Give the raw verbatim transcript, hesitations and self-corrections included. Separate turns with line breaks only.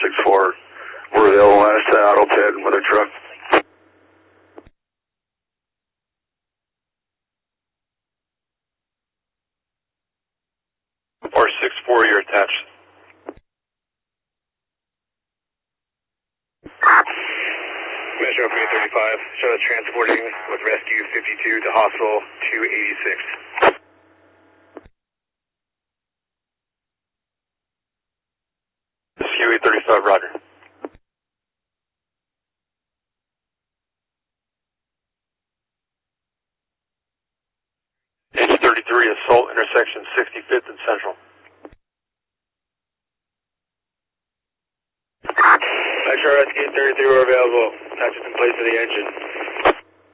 six four. We're available last to Auto Ped with a truck. Or six four, you're attached.
Metro three thirty-five, show us transporting with Rescue fifty-two to Hospital two eighty-six.
Rescue eight thirty-five, roger. H thirty-three, assault intersection sixty-fifth and Central.
Metro Rescue thirty-three, we're available. Attachments in place for the engine.